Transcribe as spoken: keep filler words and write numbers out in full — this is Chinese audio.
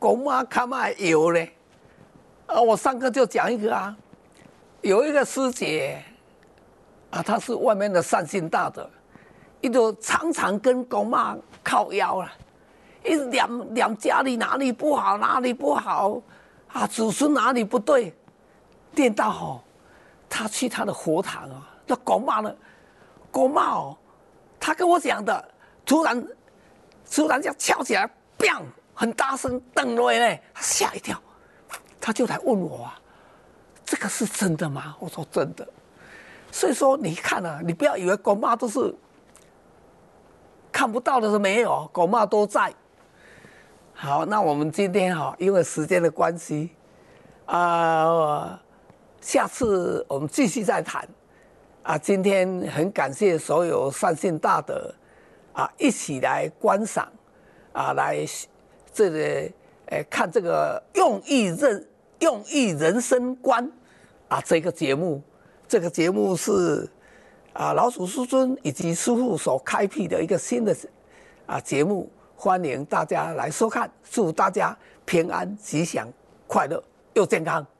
公妈看嘛有嘞。啊，我上课就讲一个啊，有一个师姐啊，她是外面的善心大德，伊就常常跟公妈靠腰了，一直念念家里哪里不好，哪里不好啊，子孙哪里不对，念到吼，她去她的佛堂啊，那公妈呢，公妈哦，她跟我讲的，突然突然就敲起来，砰，很大声，瞪落来呢，她吓一跳。他就来问我啊，这个是真的吗？我说真的。所以说你看啊，你不要以为公妈都是看不到的，是没有，公妈都在。好，那我们今天哈，因为时间的关系啊、呃，下次我们继续再谈。啊，今天很感谢所有善信大德啊，一起来观赏啊，来这个。哎，看这个用意人用意人生观啊，这个节目，这个节目是啊老鼠师尊以及师父所开辟的一个新的啊节目，欢迎大家来收看，祝大家平安、吉祥、快乐又健康。